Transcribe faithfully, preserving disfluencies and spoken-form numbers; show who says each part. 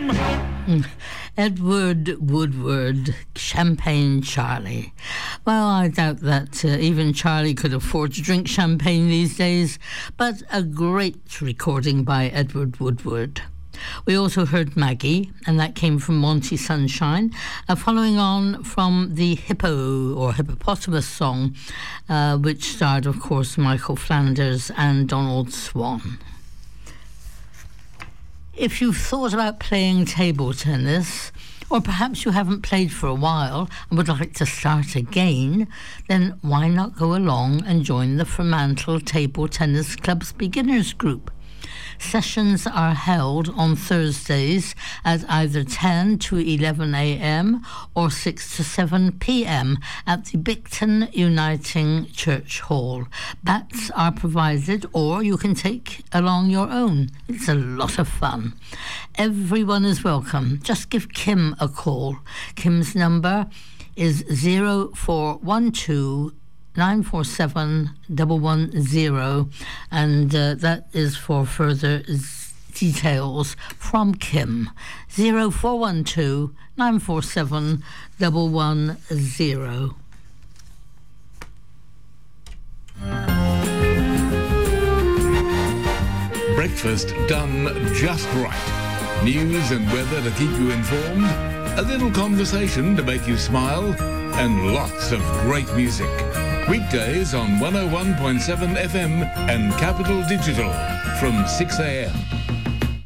Speaker 1: Edward Woodward, Champagne Charlie. Well, I doubt that uh, even Charlie could afford to drink champagne these days, but a great recording by Edward Woodward. We also heard Maggie, and that came from Monty Sunshine, uh, following on from the Hippo or Hippopotamus song, uh, which starred, of course, Michael Flanders and Donald Swan. If you've thought about playing table tennis, or perhaps you haven't played for a while and would like to start again, then why not go along and join the Fremantle Table Tennis Club's beginners group? Sessions are held on Thursdays at either ten to eleven a.m. or six to seven p.m. at the Bicton Uniting Church Hall. Bats are provided, or you can take along your own. It's a lot of fun. Everyone is welcome. Just give Kim a call. Kim's number is zero four one two nine four seven one one zero, and uh, that is for further z- details from Kim. zero four one two nine four seven one one zero.
Speaker 2: Breakfast done just right. News and weather to keep you informed, a little conversation to make you smile, and lots of great music. Weekdays on one oh one point seven F M and Capital Digital from six a.m.